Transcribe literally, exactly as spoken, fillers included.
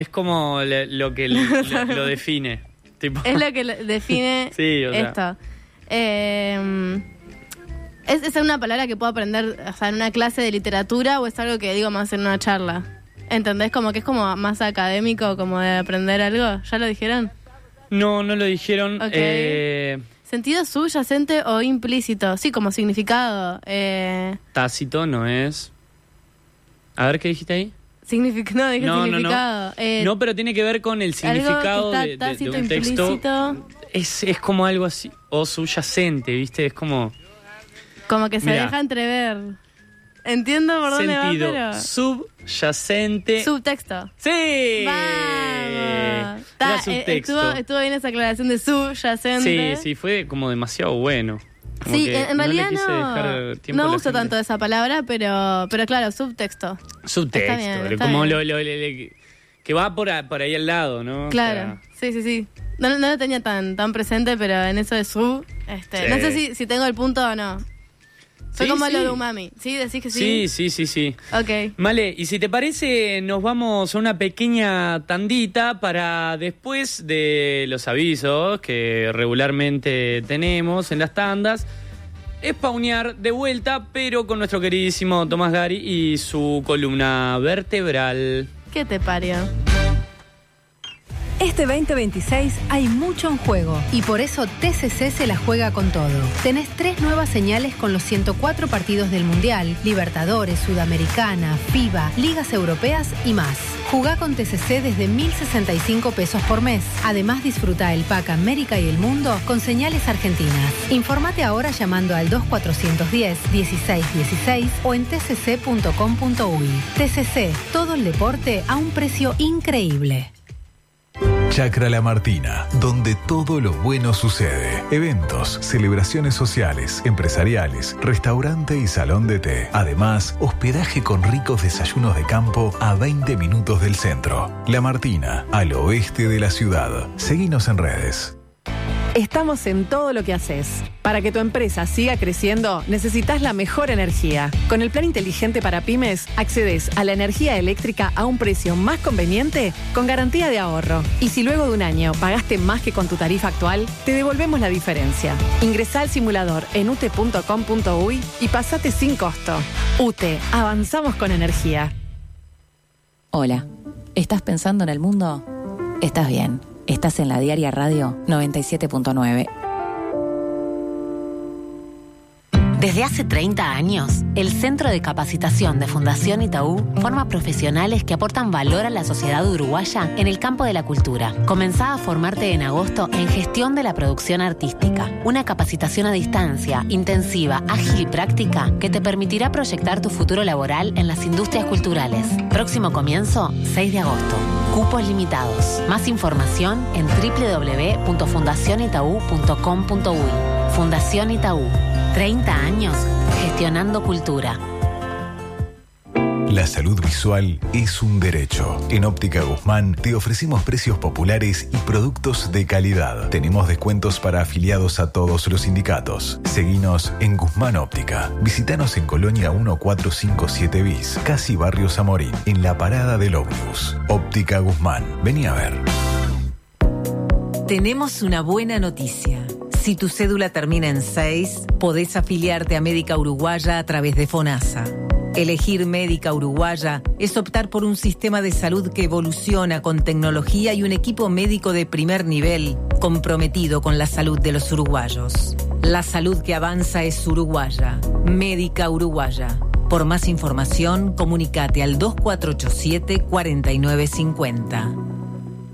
Es como le, lo que lo, lo define. Tipo. Es lo que lo define sí, o sea. esto. Eh, ¿es, ¿Es una palabra que puedo aprender, o sea, en una clase de literatura o es algo que digo más en una charla? ¿Entendés? Como que es como más académico, como de aprender algo. ¿Ya lo dijeron? No, no lo dijeron. Okay. Eh, ¿Sentido subyacente o implícito? Sí, como significado. Eh, tácito no es. A ver, ¿qué dijiste ahí? Signific- no, dije no, significado. No, no. Eh, no, pero tiene que ver con el significado de, de, tácito, de un texto. Implícito. Es, es como algo así, o subyacente, ¿viste? Es como... Como que se Mirá. deja entrever. Entiendo por dónde va, Sentido pero... subyacente. Subtexto. ¡Sí! ¡Vamos! Ta, Era eh, subtexto. estuvo, estuvo bien esa aclaración de subyacente. Sí, sí, fue como demasiado bueno. Como Sí, que en, en realidad le quise no, dejar tiempo a no la uso gente. tanto esa palabra, pero pero claro, subtexto. Subtexto, Está bien, está como bien. lo, lo, lo- lo- que va por, a- por ahí al lado, ¿no? Claro, O sea, sí, sí, sí. No, no lo tenía tan tan presente, pero en eso de sub, este, Sí. no sé si, si tengo el punto o no. Fue Sí, como sí. lo de umami. ¿Sí? ¿Decís que sí, sí? sí, sí, sí. Ok. Vale, y si te parece, nos vamos a una pequeña tandita para después de los avisos que regularmente tenemos en las tandas, spawnear de vuelta, pero con nuestro queridísimo Tomás Gari y su columna vertebral. ¿Qué te parió? Este veinte veintiséis hay mucho en juego y por eso T C C se la juega con todo. Tenés tres nuevas señales con los ciento cuatro partidos del Mundial, Libertadores, Sudamericana, FIBA, Ligas Europeas y más. Jugá con T C C desde mil sesenta y cinco pesos por mes. Además disfruta el pack América y el Mundo con señales argentinas. Informate ahora llamando al dos cuatrocientos diez, dieciséis dieciséis o en t c c punto com punto u y. T C C, todo el deporte a un precio increíble. Chacra La Martina, donde todo lo bueno sucede. Eventos, celebraciones sociales, empresariales, restaurante y salón de té. Además, hospedaje con ricos desayunos de campo a veinte minutos del centro. La Martina, al oeste de la ciudad. Seguinos en redes. Estamos en todo lo que haces. Para que tu empresa siga creciendo, necesitas la mejor energía. Con el plan inteligente para pymes, accedes a la energía eléctrica a un precio más conveniente con garantía de ahorro. Y si luego de un año pagaste más que con tu tarifa actual, te devolvemos la diferencia. Ingresá al simulador en u t punto com punto u y y pasate sin costo. U T, avanzamos con energía. Hola, ¿estás pensando en el mundo? Estás bien. Estás en la Diaria Radio noventa y siete punto nueve. Desde hace treinta años, el Centro de Capacitación de Fundación Itaú forma profesionales que aportan valor a la sociedad uruguaya en el campo de la cultura. Comenzá a formarte en agosto en Gestión de la Producción Artística, una capacitación a distancia, intensiva, ágil y práctica que te permitirá proyectar tu futuro laboral en las industrias culturales. Próximo comienzo, seis de agosto. Cupos limitados. Más información en doble u doble u doble u punto fundación itaú punto com punto u y. Fundación Itaú. treinta años gestionando cultura. La salud visual es un derecho. En Óptica Guzmán te ofrecemos precios populares y productos de calidad. Tenemos descuentos para afiliados a todos los sindicatos. Seguinos en Guzmán Óptica. Visítanos en Colonia mil cuatrocientos cincuenta y siete bis, casi Barrio Zamorín, en la parada del ómnibus. Óptica Guzmán. Vení a ver. Tenemos una buena noticia. Si tu cédula termina en seis, podés afiliarte a Médica Uruguaya a través de FONASA. Elegir Médica Uruguaya es optar por un sistema de salud que evoluciona con tecnología y un equipo médico de primer nivel comprometido con la salud de los uruguayos. La salud que avanza es uruguaya. Médica Uruguaya. Por más información, comunicate al dos cuatro ocho siete, cuatro nueve cinco cero.